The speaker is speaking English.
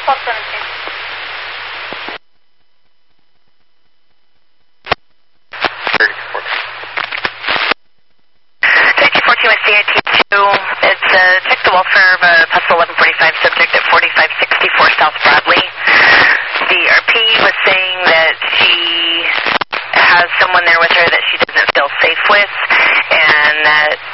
with CIT2. It's check the welfare of a possible 1145 subject at 4564 South Broadway. The RP was saying that she has someone there with her that she doesn't feel safe with, and that